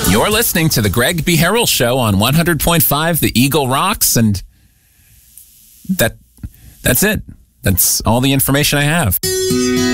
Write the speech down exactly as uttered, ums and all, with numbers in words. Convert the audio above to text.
You're listening to the Greg B. Harrell Show on one hundred point five The Eagle Rocks, and that that's it. That's all the information I have.